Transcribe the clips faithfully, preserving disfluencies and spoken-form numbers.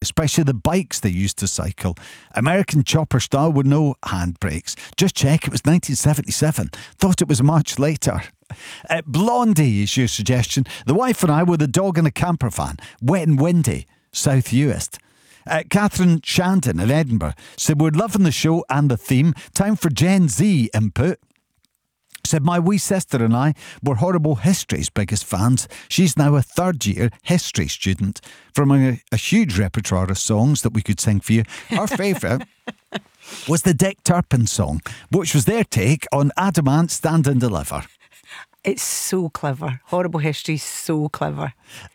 especially the bikes they used to cycle. American chopper style with no handbrakes. Just check, it was nineteen seventy-seven. Thought it was much later. Uh, Blondie is your suggestion. The wife and I were the dog in a camper van. Wet and windy. South Uist. Uh, Catherine Shandon in Edinburgh said, we're loving the show and the theme. Time for Gen Z input. Said, my wee sister and I were Horrible History's biggest fans. She's now a third year history student. From a, a huge repertoire of songs that we could sing for you, our favourite was the Dick Turpin song, which was their take on Adamant Stand and Deliver. It's so clever. Horrible History's so clever.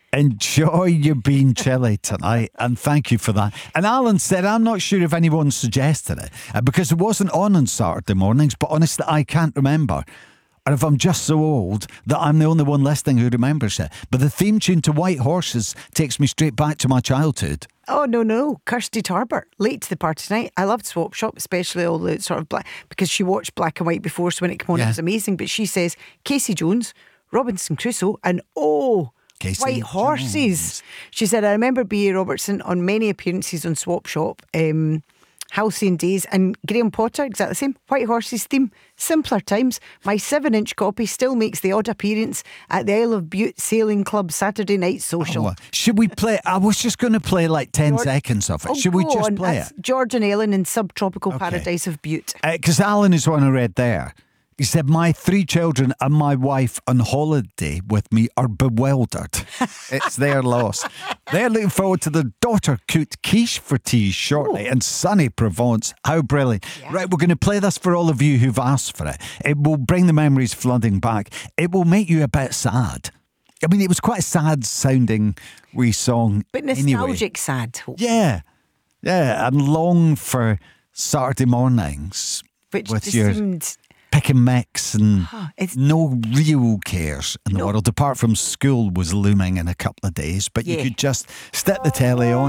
Enjoy your bean chili tonight, and thank you for that. And Alan said, I'm not sure if anyone suggested it uh, because it wasn't on on Saturday mornings, but honestly I can't remember, or if I'm just so old that I'm the only one listening who remembers it. But the theme tune to White Horses takes me straight back to my childhood. Oh, no, no. Kirsty Tarbert, late to the party tonight. I loved Swap Shop, especially all the sort of black, because she watched Black and White before, so when it came on, yeah, it was amazing. But she says Casey Jones, Robinson Crusoe, and oh, Casey White Horses. Jones. She said, I remember B A Robertson on many appearances on Swap Shop, um, Halcyon Days, and Graham Potter, exactly the same. White Horses theme, simpler times. My seven inch copy still makes the odd appearance at the Isle of Bute Sailing Club Saturday night social. Oh, should we play? I was just going to play like ten George, seconds of it. Oh, should we just on. play That's it? George and Ellen in Subtropical Okay. Paradise of Bute. Because uh, Alan is one I read there. He said, my three children and my wife on holiday with me are bewildered. It's their loss. They're looking forward to the daughter cooked quiche for tea shortly. Ooh. And sunny Provence. How brilliant. Yeah. Right, we're going to play this for all of you who've asked for it. It will bring the memories flooding back. It will make you a bit sad. I mean, it was quite a sad sounding wee song. But nostalgic anyway. sad. Yeah. Yeah, and long for Saturday mornings. Which with just your seemed... pick and mix and oh, it's, no real cares in the no. world apart from school was looming in a couple of days, but yeah. you could just stick the telly on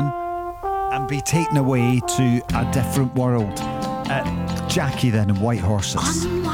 and be taken away to a different world. uh, Jackie then and White Horses.